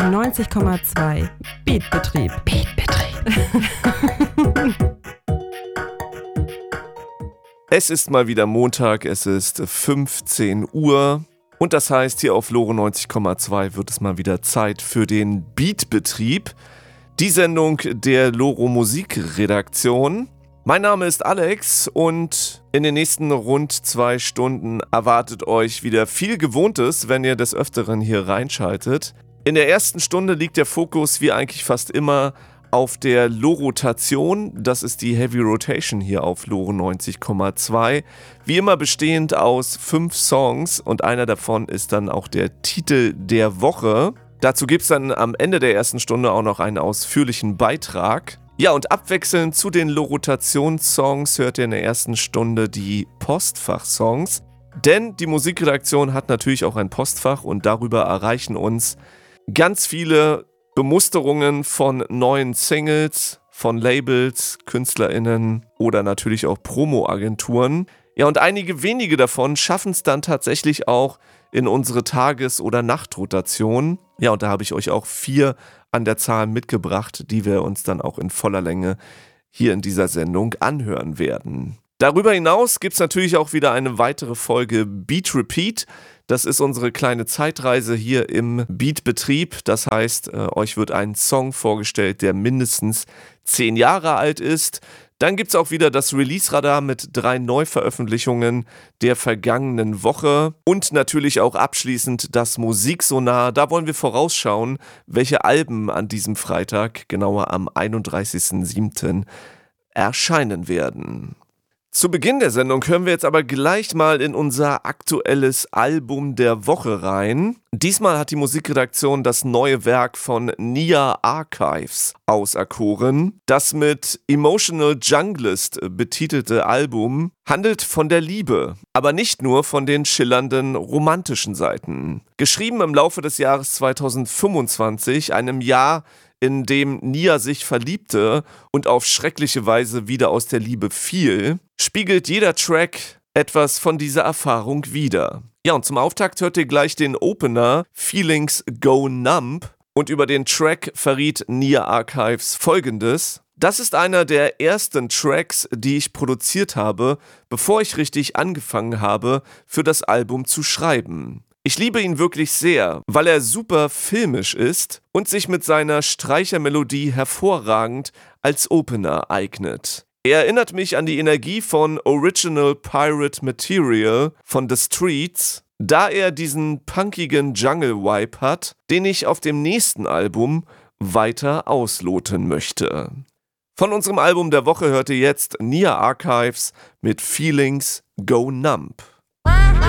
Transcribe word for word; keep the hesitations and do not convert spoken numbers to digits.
neunzig Komma zwei Beatbetrieb. Beatbetrieb. Es ist mal wieder Montag, es ist fünfzehn Uhr und das heißt, hier auf Lore neunzig Komma zwei wird es mal wieder Zeit für den Beatbetrieb, die Sendung der Loro Musikredaktion. Mein Name ist Alex und in den nächsten rund zwei Stunden erwartet euch wieder viel Gewohntes, wenn ihr des Öfteren hier reinschaltet. In der ersten Stunde liegt der Fokus wie eigentlich fast immer auf der Lorotation. Das ist die Heavy Rotation hier auf Lore neunzig Komma zwei. Wie immer bestehend aus fünf Songs und einer davon ist dann auch der Titel der Woche. Dazu gibt es dann am Ende der ersten Stunde auch noch einen ausführlichen Beitrag. Ja, und abwechselnd zu den Lorotationssongs hört ihr in der ersten Stunde die Postfach-Songs. Denn die Musikredaktion hat natürlich auch ein Postfach und darüber erreichen uns ganz viele Bemusterungen von neuen Singles, von Labels, KünstlerInnen oder natürlich auch Promo-Agenturen. Ja, und einige wenige davon schaffen es dann tatsächlich auch in unsere Tages- oder Nachtrotation. Ja, und da habe ich euch auch vier an der Zahl mitgebracht, die wir uns dann auch in voller Länge hier in dieser Sendung anhören werden. Darüber hinaus gibt es natürlich auch wieder eine weitere Folge Beat Repeat. Das ist unsere kleine Zeitreise hier im Beatbetrieb. Das heißt, äh, euch wird ein Song vorgestellt, der mindestens zehn Jahre alt ist. Dann gibt es auch wieder das Release-Radar mit drei Neuveröffentlichungen der vergangenen Woche. Und natürlich auch abschließend das Musiksonar. Da wollen wir vorausschauen, welche Alben an diesem Freitag, genauer am einunddreißigsten siebten erscheinen werden. Zu Beginn der Sendung hören wir jetzt aber gleich mal in unser aktuelles Album der Woche rein. Diesmal hat die Musikredaktion das neue Werk von Nia Archives auserkoren. Das mit Emotional Junglist betitelte Album handelt von der Liebe, aber nicht nur von den schillernden romantischen Seiten. Geschrieben im Laufe des Jahres zweitausendfünfundzwanzig, einem Jahr, in dem Nia sich verliebte und auf schreckliche Weise wieder aus der Liebe fiel, spiegelt jeder Track etwas von dieser Erfahrung wider. Ja, und zum Auftakt hört ihr gleich den Opener Feelings Go Numb und über den Track verriet Nia Archives Folgendes: Das ist einer der ersten Tracks, die ich produziert habe, bevor ich richtig angefangen habe, für das Album zu schreiben. Ich liebe ihn wirklich sehr, weil er super filmisch ist und sich mit seiner Streichermelodie hervorragend als Opener eignet. Er erinnert mich an die Energie von Original Pirate Material von The Streets, da er diesen punkigen Jungle-Vibe hat, den ich auf dem nächsten Album weiter ausloten möchte. Von unserem Album der Woche hört ihr jetzt Nia Archives mit Feelings Go Numb.